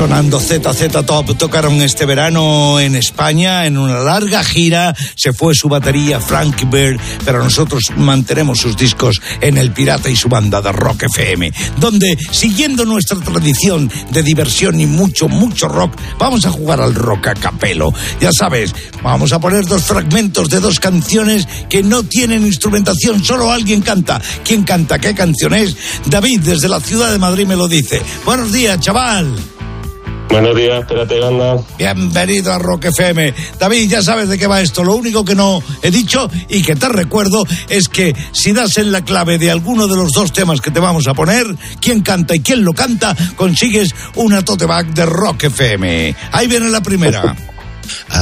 Sonando ZZ Top, tocaron este verano en España en una larga gira. Se fue su batería Frankie Beard, pero nosotros mantenemos sus discos en El Pirata y su banda de Rock FM, donde, siguiendo nuestra tradición de diversión y mucho rock, vamos a jugar al rock a capelo. Ya sabes, vamos a poner 2 fragmentos de 2 canciones que no tienen instrumentación, solo alguien canta. ¿Quién canta? ¿Qué canción es? David, desde la ciudad de Madrid, me lo dice. Buenos días, chaval. Buenos días, Pirata y banda. Bienvenido a Rock FM. David, ya sabes de qué va esto. Lo único que no he dicho y que te recuerdo es que si das en la clave de alguno de los 2 temas que te vamos a poner, quién canta y quién lo canta, consigues una tote bag de Rock FM. Ahí viene la primera.